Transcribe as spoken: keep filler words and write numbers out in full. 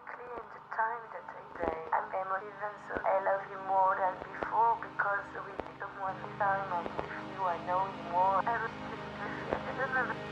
exactly in the time that I die. I'm emotive, so I love you more than before because with someone this time I'm with you, I know you more. I respect you. I don't know.